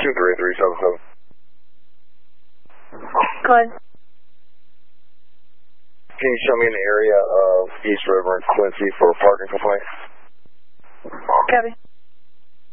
23377. Go ahead. Can you show me an area of East River and Quincy for a parking complaint? Copy.